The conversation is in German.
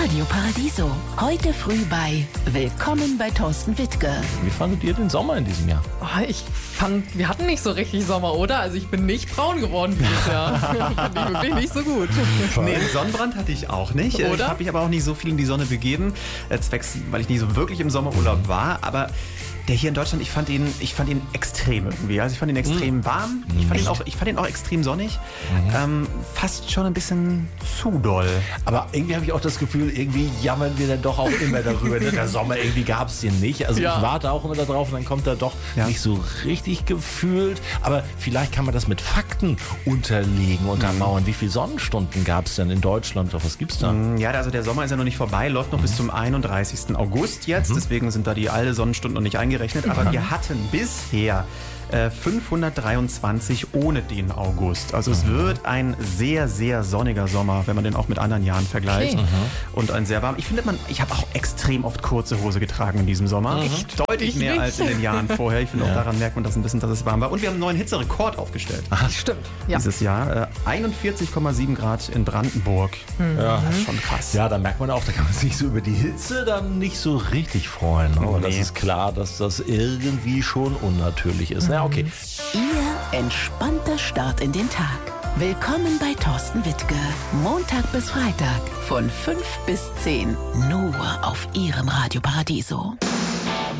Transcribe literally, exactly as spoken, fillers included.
Radio Paradiso. Heute früh bei Willkommen bei Thorsten Wittke. Wie fandet ihr den Sommer in diesem Jahr? Oh, ich fand, wir hatten nicht so richtig Sommer, oder? Also ich bin nicht braun geworden dieses Jahr. Fand ich wirklich nicht so gut. Nee, einen Sonnenbrand hatte ich auch nicht. Oder? Ich habe mich aber auch nicht so viel in die Sonne begeben, äh, zwecks, weil ich nicht so wirklich im Sommerurlaub war. Aber der hier in Deutschland, ich fand ihn, ich fand ihn extrem irgendwie. Also ich fand ihn extrem warm. Ich fand ihn auch, ich fand ihn auch extrem sonnig. Ähm, fast schon ein bisschen zu doll. Aber irgendwie habe ich auch das Gefühl, irgendwie jammern wir dann doch auch immer darüber. Ne? Der Sommer, irgendwie gab es den nicht. Also Ja. ich warte auch immer darauf und dann kommt er doch Ja. nicht so richtig gefühlt. Aber vielleicht kann man das mit Fakten unterlegen, untermauern. Wie viele Sonnenstunden gab es denn in Deutschland? Was gibt's da? Ja, also der Sommer ist ja noch nicht vorbei, läuft noch bis zum einunddreißigsten August jetzt. Deswegen sind da die alle Sonnenstunden noch nicht eingerechnet. Aber wir hatten bisher äh, fünfhundertdreiundzwanzig ohne den August. Also es wird ein sehr, sehr sonniger Sommer, wenn man den auch mit anderen Jahren vergleicht. Okay. Und ein sehr warm. Ich finde, man, ich habe auch extrem oft kurze Hose getragen in diesem Sommer. Deutlich Ich mehr nicht. als in den Jahren vorher. Ich finde auch daran merkt man das ein bisschen, dass es warm war. Und wir haben einen neuen Hitzerekord aufgestellt. Stimmt. Ja. Dieses Jahr. Äh, einundvierzig Komma sieben Grad in Brandenburg. Ja. Das ist schon krass. Ja, da merkt man auch, da kann man sich so über die Hitze dann nicht so richtig freuen. Ne? Aber das Nee. ist klar, dass das irgendwie schon unnatürlich ist. Na, okay. Ihr entspannter Start in den Tag. Willkommen bei Thorsten Wittke. Montag bis Freitag von fünf bis zehn. Nur auf Ihrem Radio Paradiso.